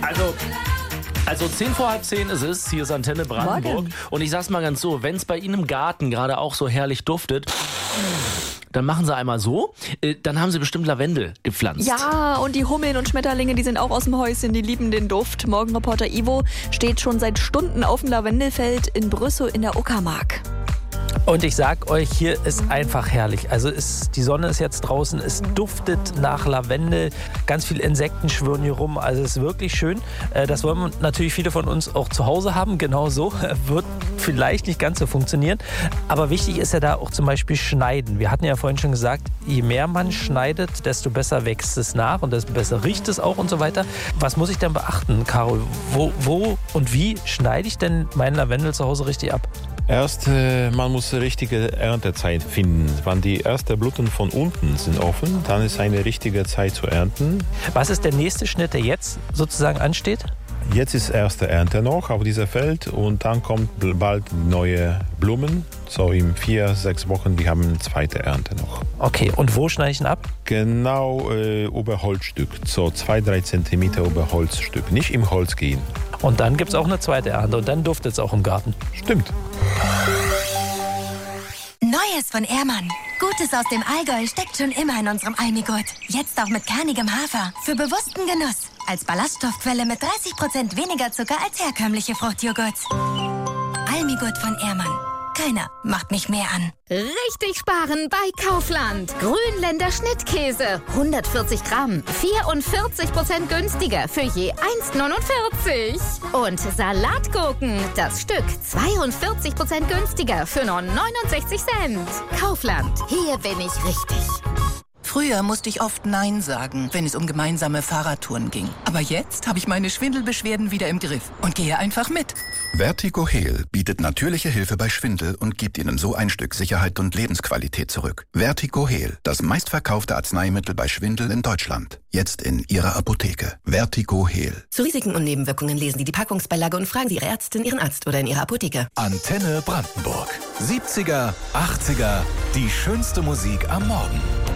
Also 10 vor halb 10 ist es, hier ist Antenne Brandenburg. Morgen. Und ich sag's mal ganz so, wenn es bei Ihnen im Garten gerade auch so herrlich duftet, dann machen Sie einmal so, dann haben Sie bestimmt Lavendel gepflanzt. Ja, und die Hummeln und Schmetterlinge, die sind auch aus dem Häuschen, die lieben den Duft. Morgenreporter Ivo steht schon seit Stunden auf dem Lavendelfeld in Brüssow in der Uckermark. Und ich sag euch, hier ist einfach herrlich. Also die Sonne ist jetzt draußen, es duftet nach Lavendel, ganz viele Insekten schwirren hier rum. Also es ist wirklich schön. Das wollen natürlich viele von uns auch zu Hause haben. Genau so wird vielleicht nicht ganz so funktionieren. Aber wichtig ist ja da auch zum Beispiel Schneiden. Wir hatten ja vorhin schon gesagt, je mehr man schneidet, desto besser wächst es nach und desto besser riecht es auch und so weiter. Was muss ich denn beachten, Caro? Wo und wie schneide ich denn meinen Lavendel zu Hause richtig ab? Erst, man muss die richtige Erntezeit finden. Wenn die ersten Blüten von unten sind offen, dann ist eine richtige Zeit zu ernten. Was ist der nächste Schnitt, der jetzt sozusagen ansteht? Jetzt ist erste Ernte noch auf diesem Feld und dann kommt bald neue Blumen. So in 4-6 Wochen, wir haben eine zweite Ernte noch. Okay, und wo schneide ich ihn ab? Genau über Holzstück, so 2-3 Zentimeter über Holzstück, nicht im Holz gehen. Und dann gibt es auch eine zweite Ernte und dann duftet es auch im Garten. Stimmt. Neues von Ehrmann. Gutes aus dem Allgäu steckt schon immer in unserem Almigurt. Jetzt auch mit kernigem Hafer. Für bewussten Genuss. Als Ballaststoffquelle mit 30% weniger Zucker als herkömmliche Fruchtjoghurts. Almigurt von Ehrmann. Keiner macht mich mehr an. Richtig sparen bei Kaufland. Grünländer Schnittkäse. 140 Gramm. 44% günstiger für je 1,49. Und Salatgurken. Das Stück 42% günstiger für nur 69 Cent. Kaufland. Hier bin ich richtig. Früher musste ich oft Nein sagen, wenn es um gemeinsame Fahrradtouren ging. Aber jetzt habe ich meine Schwindelbeschwerden wieder im Griff und gehe einfach mit. Vertigo Heal bietet natürliche Hilfe bei Schwindel und gibt Ihnen so ein Stück Sicherheit und Lebensqualität zurück. Vertigo Heal, das meistverkaufte Arzneimittel bei Schwindel in Deutschland. Jetzt in Ihrer Apotheke. Vertigo Heal. Zu Risiken und Nebenwirkungen lesen Sie die Packungsbeilage und fragen Sie Ihre Ärztin, Ihren Arzt oder in Ihrer Apotheke. Antenne Brandenburg. 70er, 80er, die schönste Musik am Morgen.